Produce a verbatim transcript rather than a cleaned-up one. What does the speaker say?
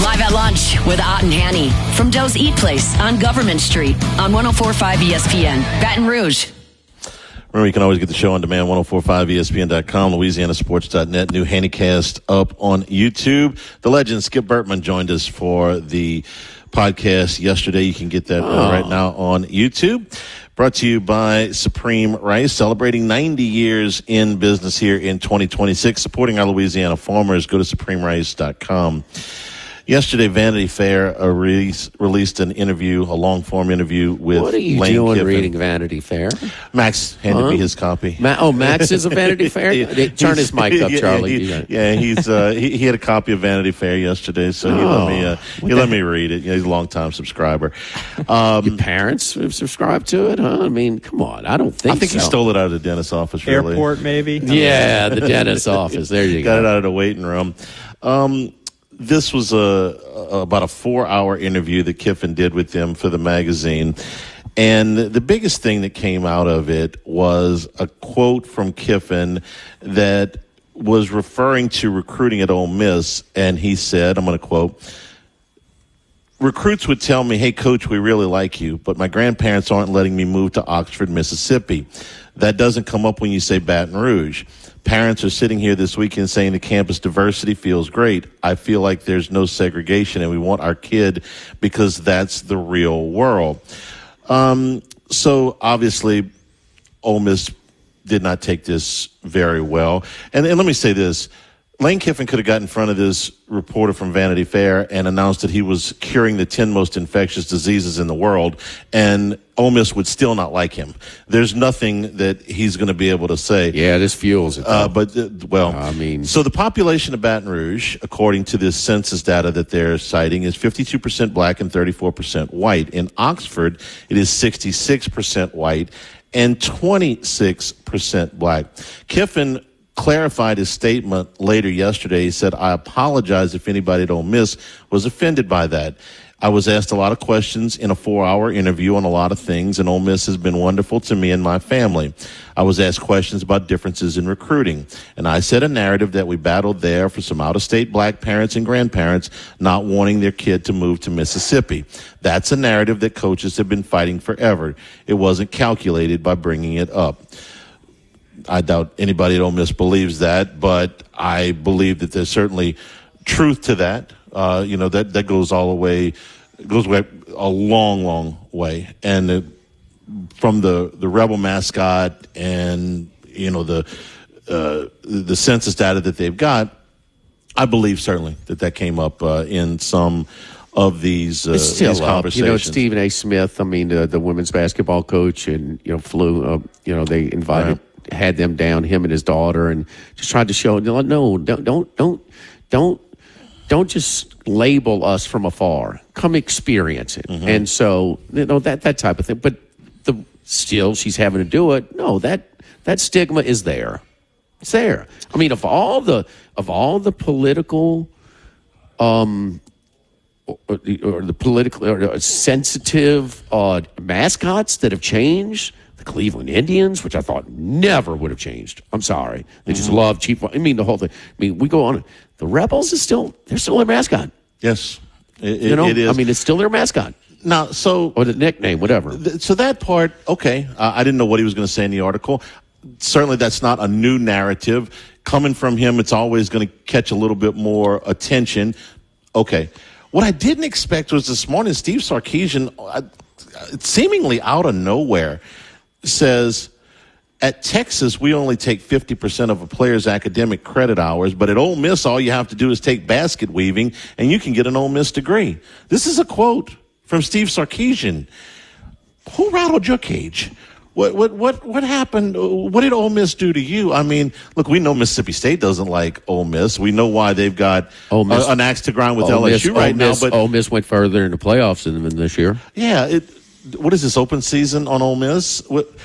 Live at lunch with Ott and Hanny from Doe's Eat Place on Government Street on one oh four point five E S P N, Baton Rouge. Remember, you can always get the show on demand, ten forty-five E S P N dot com, Louisiana Sports dot net, new Handycast up on YouTube. The legend Skip Bertman joined us for the podcast yesterday. You can get that oh. uh, right now on YouTube. Brought to you by Supreme Rice, celebrating ninety years in business here in twenty twenty-six, supporting our Louisiana farmers. Go to supreme rice dot com. Yesterday, Vanity Fair uh, release, released an interview, a long-form interview with What are you Lane doing Kiffin. reading Vanity Fair? Max handed huh? me his copy. Ma- oh, Max is a Vanity Fair? he, Turn his mic up, yeah, Charlie. He, yeah, he's uh, he, he had a copy of Vanity Fair yesterday, so he oh, let me uh, he let me read it. Yeah, he's a long-time subscriber. Um, Your parents have subscribed to it, huh? I mean, come on. I don't think I think so. he stole it out of the dentist's office, really. Airport, maybe? Yeah, the dentist's office. There you Got go. it out of the waiting room. Um, this was a, a about a four-hour interview that Kiffin did with them for the magazine. And the biggest thing that came out of it was a quote from Kiffin that was referring to recruiting at Ole Miss. And he said, I'm going to quote, "Recruits would tell me, hey, coach, we really like you, but my grandparents aren't letting me move to Oxford, Mississippi. That doesn't come up when you say Baton Rouge. Parents are sitting here this weekend saying the campus diversity feels great. I feel like there's no segregation, and we want our kid because that's the real world." Um, so obviously, Ole Miss did not take this very well. And, and let me say this. Lane Kiffin could have got in front of this reporter from Vanity Fair and announced that he was curing the ten most infectious diseases in the world, and Ole Miss would still not like him. There's nothing that he's going to be able to say. Yeah, this fuels it. Uh, but, uh, well, I mean, so the population of Baton Rouge, according to this census data that they're citing, is fifty-two percent black and thirty-four percent white. In Oxford, it is sixty-six percent white and twenty-six percent black. Kiffin clarified his statement later yesterday. He said, "I apologize if anybody at Ole Miss was offended by that. I was asked a lot of questions in a four-hour interview on a lot of things, and Ole Miss has been wonderful to me and my family. I was asked questions about differences in recruiting, and I said a narrative that we battled there for some out-of-state black parents and grandparents not wanting their kid to move to Mississippi. That's a narrative that coaches have been fighting forever. It wasn't calculated by bringing it up." I doubt anybody at Ole Miss believes that, but I believe that there's certainly truth to that. Uh, you know, that, that goes all the way, goes way, a long, long way. And uh, from the, the Rebel mascot and, you know, the, uh, the census data that they've got, I believe certainly that that came up uh, in some of these, uh, it's still these up. conversations. You know, Stephen A. Smith, I mean, uh, the women's basketball coach, and, you know, flew, uh, you know, they invited, right. had them down, him and his daughter, and just tried to show, no, don't, don't, don't, don't, don't just label us from afar. Come experience it. Mm-hmm. And so, you know, that, that type of thing. But the still, she's having to do it. No, that, that stigma is there. It's there. I mean, of all the, of all the political, um, or, or the political or sensitive uh, mascots that have changed, the Cleveland Indians, which I thought never would have changed. I'm sorry. They just mm-hmm. love cheap. I mean, the whole thing. I mean, we go on. The Rebels is still, they're still their mascot. Yes. It, you know, it is. I mean, it's still their mascot. Now, so. Or the nickname, whatever. Th- so that part, okay. Uh, I didn't know what he was going to say in the article. Certainly that's not a new narrative. Coming from him, it's always going to catch a little bit more attention. Okay. What I didn't expect was this morning, Steve Sarkisian, uh, seemingly out of nowhere, says, at Texas, we only take fifty percent of a player's academic credit hours, but at Ole Miss, all you have to do is take basket weaving, and you can get an Ole Miss degree. This is a quote from Steve Sarkisian. Who rattled your cage? What what what what happened? What did Ole Miss do to you? I mean, look, we know Mississippi State doesn't like Ole Miss. We know why they've got Ole Miss, uh, an axe to grind with Ole L S U Miss, right Ole now. Miss, But Ole Miss went further in the playoffs than them this year. Yeah. It, what is this, open season on Ole Miss? What,